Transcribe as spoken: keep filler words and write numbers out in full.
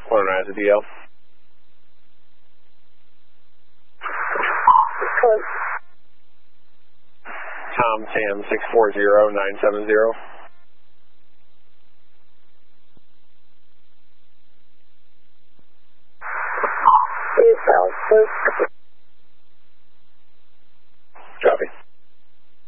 one nine is a D L. Tom Tam six four zero nine seven zero. East South,